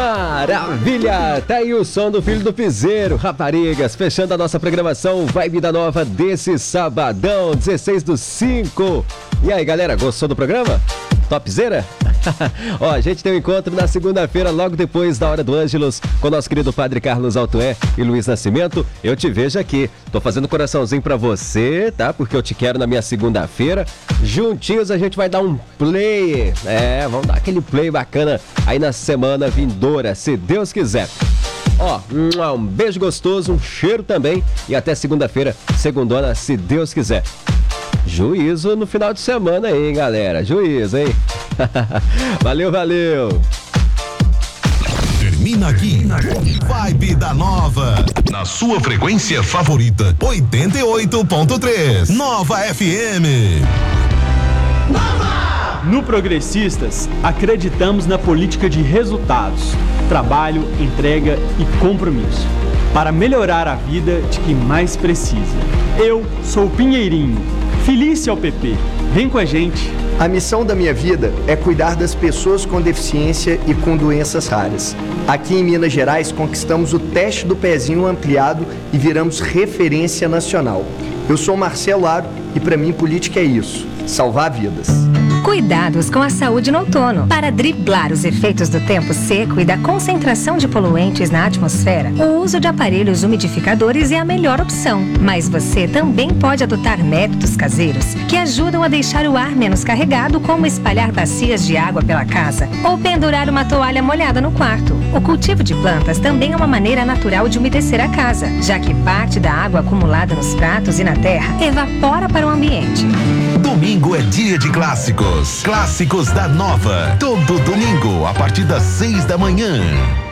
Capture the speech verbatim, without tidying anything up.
Maravilha! Tá aí o som do filho do piseiro, raparigas, fechando a nossa programação Vibe da Nova desse sabadão, dezesseis do cinco. E aí, galera, gostou do programa? Topzera? Ó, a gente tem um encontro na segunda-feira, logo depois da Hora do Ângelos, com o nosso querido Padre Carlos Altoé e Luiz Nascimento. Eu te vejo aqui. Tô fazendo coraçãozinho pra você, tá? Porque eu te quero na minha segunda-feira. Juntinhos a gente vai dar um play. É, vamos dar aquele play bacana aí na semana vindoura, se Deus quiser. Ó, um beijo gostoso, um cheiro também. E até segunda-feira, segundona, se Deus quiser. Juízo no final de semana aí, hein, galera? Juízo, hein? Valeu, valeu! Termina aqui, Vibe da Nova, na sua frequência favorita, oitenta e oito ponto três, Nova F M. Nova! No Progressistas, acreditamos na política de resultados, trabalho, entrega e compromisso, para melhorar a vida de quem mais precisa. Eu sou o Pinheirinho, Felício ao P P. Vem com a gente. A missão da minha vida é cuidar das pessoas com deficiência e com doenças raras. Aqui em Minas Gerais, conquistamos o teste do pezinho ampliado e viramos referência nacional. Eu sou Marcelo Aro e para mim política é isso, salvar vidas. Cuidados com a saúde no outono. Para driblar os efeitos do tempo seco e da concentração de poluentes na atmosfera, o uso de aparelhos umidificadores é a melhor opção. Mas você também pode adotar métodos caseiros que ajudam a deixar o ar menos carregado, como espalhar bacias de água pela casa ou pendurar uma toalha molhada no quarto. O cultivo de plantas também é uma maneira natural de umedecer a casa, já que parte da água acumulada nos pratos e na terra evapora para o ambiente. Domingo é dia de clássicos. Clássicos da Nova. Todo domingo, a partir das seis da manhã.